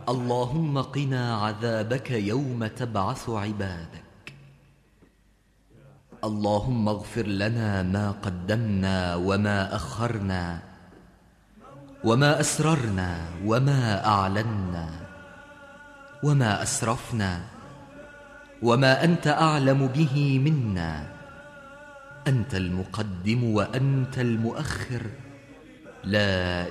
اللهم قنا عذابك يوم تبعث عبادك. اللهم اغفر لنا ما قدمنا وما أخرنا وما أسررنا وما أعلنا وما أسرفنا وما أنت أعلم به منا. أنت المقدم وأنت المؤخر، لا